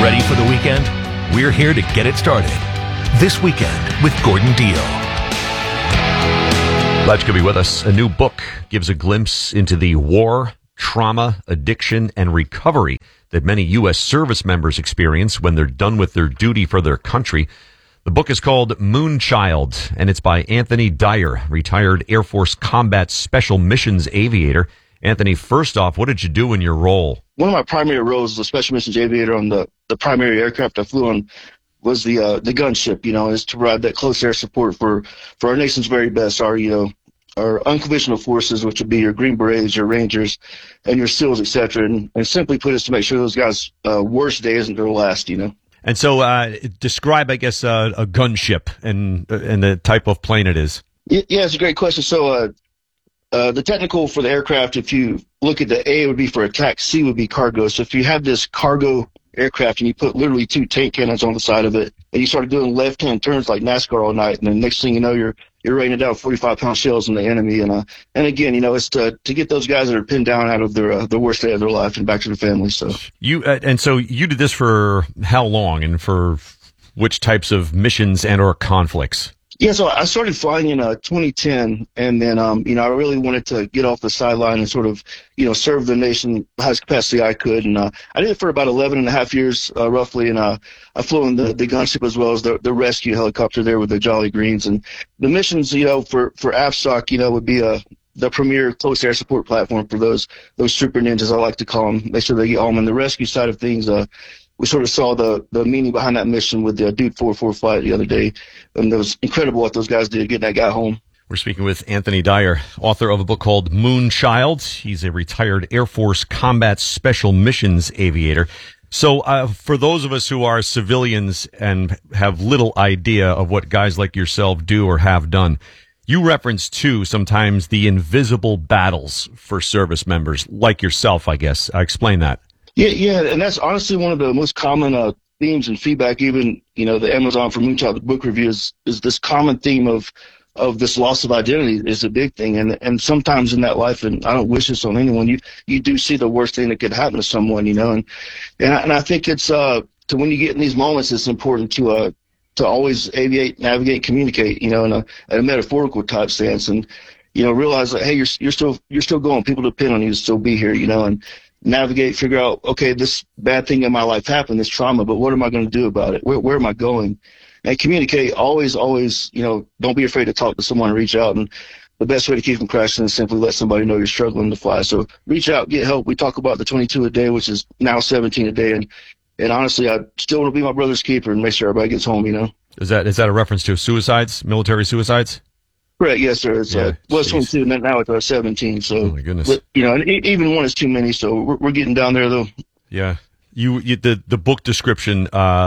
Ready for the weekend? We're here to get it started. This Weekend with Gordon Deal. Glad you could be with us. A new book gives a glimpse into the war, trauma, addiction, and recovery that many U.S. service members experience when they're done with their duty for their country. The book is called Moonchild, and it's by Anthony Dyer, retired Air Force Combat Special Missions Aviator. Anthony, first off, what did you do in your role? One of my primary roles as a Special Missions Aviator on the primary aircraft I flew on was the gunship, is to provide that close air support for our nation's very best, our unconventional forces, which would be your Green Berets, your Rangers, and your SEALs, etc. And simply put, is to make sure those guys' worst day isn't their last, And so describe, I guess, a gunship and the type of plane it is. Yeah, it's a great question. So the technical for the aircraft, if you look at the A, would be for attack, C would be cargo. So if you have this cargo aircraft and you put literally 2 tank cannons on the side of it, and you start doing left-hand turns like NASCAR all night, and then next thing you know, you're raining down 45-pound shells on the enemy. And again, it's to get those guys that are pinned down out of their worst day of their life and back to their families. So so you did this for how long, and for which types of missions and or conflicts? Yeah, so I started flying in 2010, and then, I really wanted to get off the sideline and sort of, serve the nation the highest capacity I could. And I did it for about 11 and a half years, roughly, and I flew in the gunship as well as the rescue helicopter there with the Jolly Greens. And the missions, for AFSOC, would be the premier close air support platform for those super ninjas, I like to call them. Make sure they get home. And the rescue side of things, we sort of saw the meaning behind that mission with the Dude 44 flight the other day. And it was incredible what those guys did getting that guy home. We're speaking with Anthony Dyer, author of a book called Moonchild. He's a retired Air Force Combat Special Missions Aviator. So for those of us who are civilians and have little idea of what guys like yourself do or have done, you reference, too, sometimes the invisible battles for service members like yourself, I guess. Explain that. Yeah, and that's honestly one of the most common themes and feedback. Even the Amazon for Moonchild book reviews is this common theme of this loss of identity is a big thing, and sometimes in that life, and I don't wish this on anyone, you do see the worst thing that could happen to someone, and I think it's to when you get in these moments, it's important to always aviate, navigate, communicate, in a metaphorical type stance, and realize that hey, you're still going. People depend on you to still be here, and navigate, figure out, okay, this bad thing in my life happened, this trauma, but what am I going to do about it? Where am I going? And communicate, always, don't be afraid to talk to someone and reach out. And the best way to keep from crashing is simply let somebody know you're struggling to fly. So reach out, get help. We talk about the 22 a day, which is now 17 a day. And honestly, I still want to be my brother's keeper and make sure everybody gets home, Is that a reference to suicides, military suicides? Correct, yes, sir. It's was 22, and now it's 17. So, oh my goodness, and even one is too many. So we're getting down there, though. Yeah, the book description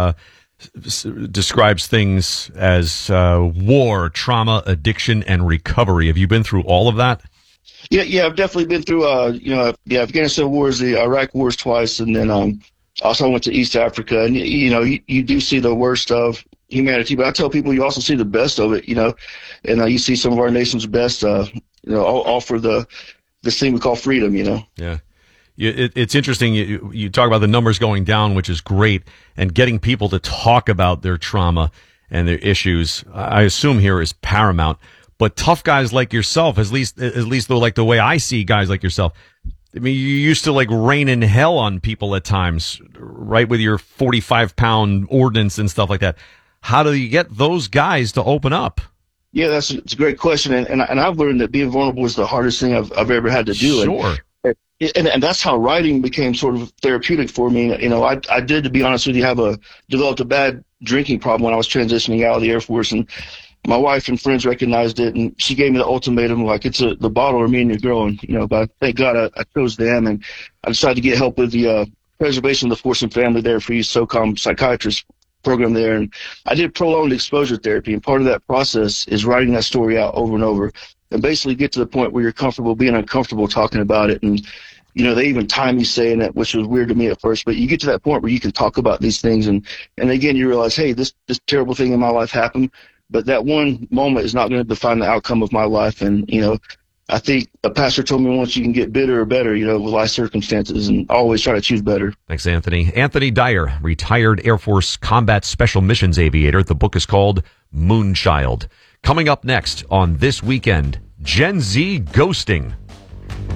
describes things as war, trauma, addiction, and recovery. Have you been through all of that? Yeah, I've definitely been through the Afghanistan wars, the Iraq wars twice, and then also I went to East Africa, and you do see the worst of humanity, but I tell people you also see the best of it, and you see some of our nation's best, all for this thing we call freedom, Yeah. It's interesting. You talk about the numbers going down, which is great, and getting people to talk about their trauma and their issues, I assume here is paramount. But tough guys like yourself, at least though, like the way I see guys like yourself, I mean, you used to rain in hell on people at times, right? With your 45-pound ordnance and stuff like that. How do you get those guys to open up? Yeah, it's a great question. And I've learned that being vulnerable is the hardest thing I've ever had to do. Sure. And that's how writing became sort of therapeutic for me. I did, to be honest with you, developed a bad drinking problem when I was transitioning out of the Air Force. And my wife and friends recognized it, and she gave me the ultimatum, it's the bottle or me and your girl. And, but thank God I chose them, and I decided to get help with the preservation of the force and family there for you SOCOM psychiatrist program there. And I did prolonged exposure therapy, and part of that process is writing that story out over and over and basically get to the point where you're comfortable being uncomfortable talking about it. And, they even time you saying it, which was weird to me at first, but you get to that point where you can talk about these things. And again, you realize, hey, this terrible thing in my life happened, but that one moment is not going to define the outcome of my life. And, I think a pastor told me once, you can get bitter or better, with life circumstances, and always try to choose better. Thanks, Anthony. Anthony Dyer, retired Air Force Combat Special Missions aviator. The book is called Moonchild. Coming up next on This Weekend, Gen Z ghosting.